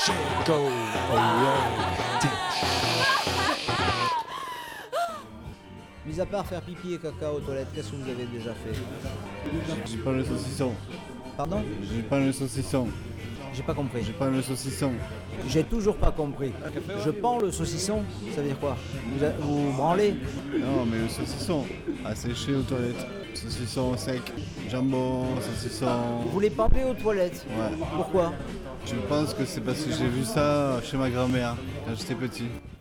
shake, go away. Mis à part faire pipi et caca aux toilettes, qu'est-ce que vous avez déjà fait? J'ai pas le saucisson. Pardon? J'ai pas le saucisson. J'ai pas compris. J'ai pas le saucisson. J'ai toujours pas compris. Je pends le saucisson, ça veut dire quoi? Vous branlez? Non, mais le saucisson à sécher aux toilettes. Saucisson sec, jambon, saucisson. Vous les pendez aux toilettes? Ouais. Pourquoi? Je pense que c'est parce que j'ai vu ça chez ma grand-mère quand j'étais petit.